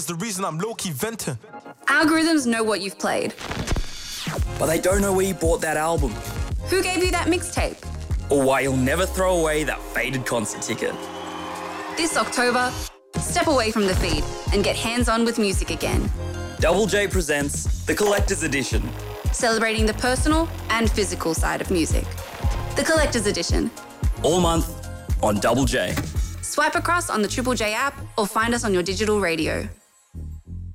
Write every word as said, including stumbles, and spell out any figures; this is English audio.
It's the reason I'm low-key venting. Algorithms know what you've played. But they don't know where you bought that album. Who gave you that mixtape? Or why you'll never throw away that faded concert ticket. This October, step away from the feed and get hands-on with music again. Double J presents The Collector's Edition. Celebrating the personal and physical side of music. The Collector's Edition. All month on Double J. Swipe across on the Triple J app or find us on your digital radio.